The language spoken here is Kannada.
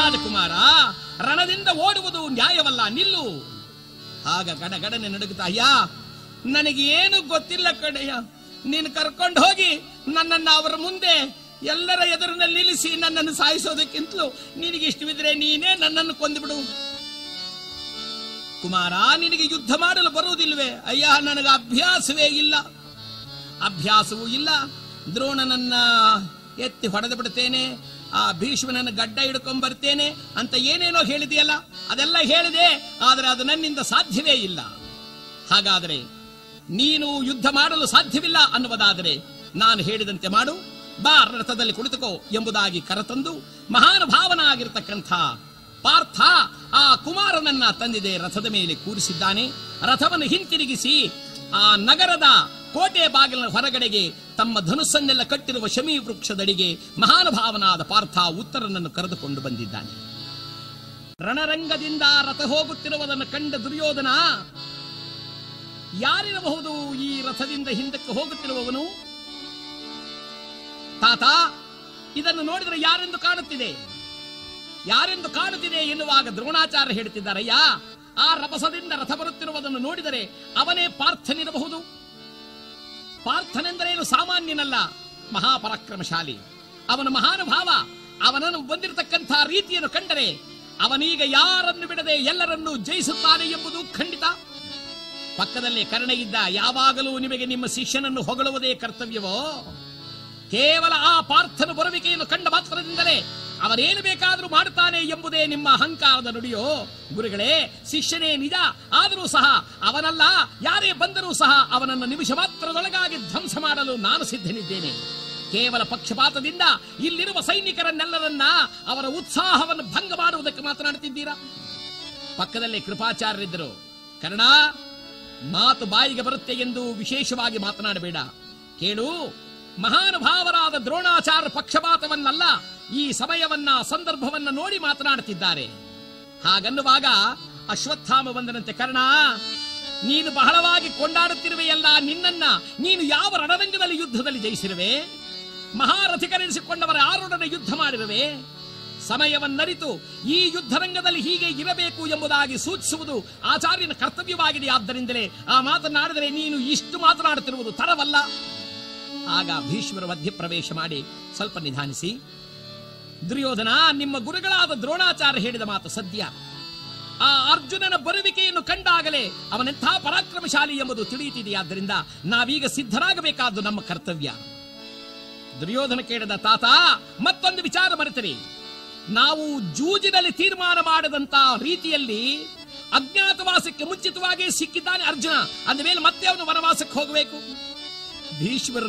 ರಾಜಕುಮಾರ, ರಣದಿಂದ ಓಡುವುದು ನ್ಯಾಯವಲ್ಲ, ನಿಲ್ಲು. ಆಗ ಗಡಗಡನೆ ನಡುಗುತ್ತಾ, ಅಯ್ಯ ನನಗೆ ಏನು ಗೊತ್ತಿಲ್ಲ ಕಡೆಯ, ನೀನು ಕರ್ಕೊಂಡು ಹೋಗಿ ನನ್ನನ್ನು ಅವರ ಮುಂದೆ ಎಲ್ಲರ ಎದುರಿನಲ್ಲಿ ನಿಲ್ಲಿಸಿ ನನ್ನನ್ನು ಸಾಯಿಸೋದಕ್ಕಿಂತಲೂ ನಿನಗೆ ಇಷ್ಟವಿದ್ರೆ ನೀನೇ ನನ್ನನ್ನು ಕೊಂದುಬಿಡು. ಕುಮಾರ, ನಿನಗೆ ಯುದ್ಧ ಮಾಡಲು ಬರುವುದಿಲ್ವೇ? ಅಯ್ಯ ನನಗೆ ಅಭ್ಯಾಸವೇ ಇಲ್ಲ, ಅಭ್ಯಾಸವೂ ಇಲ್ಲ. ದ್ರೋಣನನ್ನ ಎತ್ತಿ ಹೊಡೆದು ಬಿಡ್ತೇನೆ, ಆ ಭೀಷ್ಮನನ್ನು ಗಡ್ಡ ಹಿಡ್ಕೊಂಡ್ ಬರ್ತೇನೆ ಅಂತ ಏನೇನೋ ಹೇಳಿದೆಯಲ್ಲ, ಅದೆಲ್ಲ ಹೇಳಿದೆ, ಆದರೆ ಅದು ನನ್ನಿಂದ ಸಾಧ್ಯವೇ ಇಲ್ಲ. ಹಾಗಾದರೆ ನೀನು ಯುದ್ಧ ಮಾಡಲು ಸಾಧ್ಯವಿಲ್ಲ ಅನ್ನುವುದಾದರೆ ನಾನು ಹೇಳಿದಂತೆ ಮಾಡು, ಬಾ ರಥದಲ್ಲಿ ಕುಳಿತುಕೋ ಎಂಬುದಾಗಿ ಕರೆತಂದು ಮಹಾನುಭಾವನಾಗಿರ್ತಕ್ಕಂಥ ಪಾರ್ಥ ಆ ಕುಮಾರನನ್ನ ತಂದಿದೆ, ರಥದ ಮೇಲೆ ಕೂರಿಸಿದ್ದಾನೆ. ರಥವನ್ನು ಹಿಂತಿರುಗಿಸಿ ಆ ನಗರದ ಕೋಟೆ ಬಾಗಿಲಿನ ಹೊರಗಡೆಗೆ ತಮ್ಮ ಧನುಸ್ಸನ್ನೆಲ್ಲ ಕಟ್ಟಿರುವ ಶಮಿ ವೃಕ್ಷದಡಿಗೆ ಮಹಾನುಭಾವನಾದ ಪಾರ್ಥ ಉತ್ತರನನ್ನು ಕರೆದುಕೊಂಡು ಬಂದಿದ್ದಾನೆ. ರಣರಂಗದಿಂದ ರಥ ಹೋಗುತ್ತಿರುವುದನ್ನು ಕಂಡ ದುರ್ಯೋಧನ, ಯಾರಿರಬಹುದು ಈ ರಥದಿಂದ ಹಿಂದಕ್ಕೆ ಹೋಗುತ್ತಿರುವವನು? ತಾತ, ಇದನ್ನು ನೋಡಿದರೆ ಯಾರೆಂದು ಕಾಣುತ್ತಿದೆ, ಯಾರೆಂದು ಕಾಣುತ್ತಿದೆ ಎನ್ನುವಾಗ ದ್ರೋಣಾಚಾರ್ಯ ಹೇಳುತ್ತಿದ್ದಾರಯ್ಯ, ಆ ರಭಸದಿಂದ ರಥ ಬರುತ್ತಿರುವುದನ್ನು ನೋಡಿದರೆ ಅವನೇ ಪಾರ್ಥನಿರಬಹುದು. ಪಾರ್ಥನೆಂದರೇನು ಸಾಮಾನ್ಯನಲ್ಲ, ಮಹಾಪರಾಕ್ರಮಶಾಲಿ, ಅವನ ಮಹಾನುಭಾವ. ಅವನನ್ನು ಬಂದಿರತಕ್ಕಂಥ ರೀತಿಯನ್ನು ಕಂಡರೆ ಅವನೀಗ ಯಾರನ್ನು ಬಿಡದೆ ಎಲ್ಲರನ್ನೂ ಜಯಿಸುತ್ತಾನೆ ಎಂಬುದು ಖಂಡಿತ. ಪಕ್ಕದಲ್ಲೇ ಕರ್ಣ ಇದ್ದ, ಯಾವಾಗಲೂ ನಿಮಗೆ ನಿಮ್ಮ ಶಿಷ್ಯನನ್ನು ಹೊಗಳುವುದೇ ಕರ್ತವ್ಯವೋ? ಕೇವಲ ಆ ಪಾರ್ಥನ ಬರುವಿಕೆಯನ್ನು ಕಂಡ ಮಾತ್ರದಿಂದಲೇ ಅವನೇನು ಬೇಕಾದರೂ ಮಾಡುತ್ತಾನೆ ಎಂಬುದೇ ನಿಮ್ಮ ಅಹಂಕಾರದ ನುಡಿಯೋ? ಗುರುಗಳೇ, ಶಿಷ್ಯನೇ ನಿಜ, ಆದರೂ ಸಹ ಅವನಲ್ಲ, ಯಾರೇ ಬಂದರೂ ಸಹ ಅವನನ್ನು ನಿಮಿಷ ಮಾತ್ರದೊಳಗಾಗಿ ಧ್ವಂಸ ಮಾಡಲು ನಾನು ಸಿದ್ಧನಿದ್ದೇನೆ. ಕೇವಲ ಪಕ್ಷಪಾತದಿಂದ ಇಲ್ಲಿರುವ ಸೈನಿಕರನ್ನೆಲ್ಲರನ್ನ ಅವರ ಉತ್ಸಾಹವನ್ನು ಭಂಗ ಮಾಡುವುದಕ್ಕೆ ಮಾತನಾಡುತ್ತಿದ್ದೀರಾ? ಪಕ್ಕದಲ್ಲೇ ಕೃಪಾಚಾರ್ಯರಿದ್ದರು. ಕರ್ಣ, ಮಾತು ಬಾಯಿಗೆ ಬರುತ್ತೆ ಎಂದು ವಿಶೇಷವಾಗಿ ಮಾತನಾಡಬೇಡ. ಕೇಳು, ಮಹಾನುಭಾವರಾದ ದ್ರೋಣಾಚಾರ್ಯ ಪಕ್ಷಪಾತವನ್ನಲ್ಲ, ಈ ಸಮಯವನ್ನ ಸಂದರ್ಭವನ್ನ ನೋಡಿ ಮಾತನಾಡುತ್ತಿದ್ದಾರೆ. ಹಾಗನ್ನುವಾಗ ಅಶ್ವತ್ಥಾಮ ಬಂದನಂತೆ, ಕರ್ಣ, ನೀನು ಬಹಳವಾಗಿ ಕೊಂಡಾಡುತ್ತಿರುವೆಯಲ್ಲ, ನಿನ್ನನ್ನ ನೀನು ಯಾವ ರಣರಂಗದಲ್ಲಿ ಯುದ್ಧದಲ್ಲಿ ಜಯಿಸಿರುವೆ? ಮಹಾರಥಿಕರೆನಿಸಿಕೊಂಡವರ ಆರೊಡನೆ ಯುದ್ಧ ಮಾಡಿರುವೆ? ಸಮಯವನ್ನರಿತು ಈ ಯುದ್ಧರಂಗದಲ್ಲಿ ಹೀಗೆ ಇರಬೇಕು ಎಂಬುದಾಗಿ ಸೂಚಿಸುವುದು ಆಚಾರ್ಯನ ಕರ್ತವ್ಯವಾಗಿದೆ. ಆದ್ದರಿಂದಲೇ ಆ ಮಾತನಾಡಿದರೆ ನೀನು ಇಷ್ಟು ಮಾತನಾಡುತ್ತಿರುವುದು ತರವಲ್ಲ. ಆಗ ಭೀಷ್ಮರ ಮಧ್ಯಪ್ರವೇಶ ಮಾಡಿ ಸ್ವಲ್ಪ ನಿಧಾನಿಸಿ, ದುರ್ಯೋಧನ, ನಿಮ್ಮ ಗುರುಗಳಾದ ದ್ರೋಣಾಚಾರ್ಯ ಹೇಳಿದ ಮಾತು ಸದ್ಯ. ಆ ಅರ್ಜುನನ ಬರುವಿಕೆಯನ್ನು ಕಂಡಾಗಲೇ ಅವನೆಂಥ ಪರಾಕ್ರಮಶಾಲಿ ಎಂಬುದು ತಿಳಿಯುತ್ತಿದೆಯಾದ್ದರಿಂದ ನಾವೀಗ ಸಿದ್ಧರಾಗಬೇಕಾದ್ದು ನಮ್ಮ ಕರ್ತವ್ಯ. ದುರ್ಯೋಧನ ಕೇಳಿದ, ತಾತ, ಮತ್ತೊಂದು ವಿಚಾರ ಮರೆತರಿ. ನಾವು ಜೂಜಿನಲ್ಲಿ ತೀರ್ಮಾನ ಮಾಡದಂತ ರೀತಿಯಲ್ಲಿ ಅಜ್ಞಾತವಾಸಕ್ಕೆ ಮುಂಚಿತವಾಗಿ ಸಿಕ್ಕಿದ್ದಾನೆ ಅರ್ಜುನ, ಅಂದ ಮೇಲೆ ಮತ್ತೆ ಅವನು ವನವಾಸಕ್ಕೆ ಹೋಗಬೇಕು. ಭೀಷ್ಮರ